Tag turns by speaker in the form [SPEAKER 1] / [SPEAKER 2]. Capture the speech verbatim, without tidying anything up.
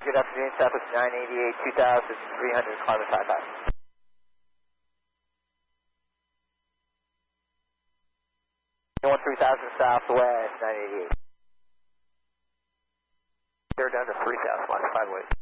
[SPEAKER 1] Good afternoon, Southwest nine eighty-eight, two thousand three hundred, climb five five. one three thousand Southwest nine eighty-eight. They're down to three thousand, minus five ways.